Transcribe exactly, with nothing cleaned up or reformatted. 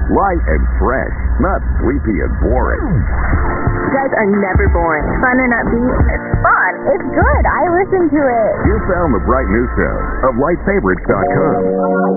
Light and fresh, not sleepy and boring. You guys are never boring. Fun and upbeat. It's fun. It's good. I listen to it. You found the bright new show of light favorites dot com.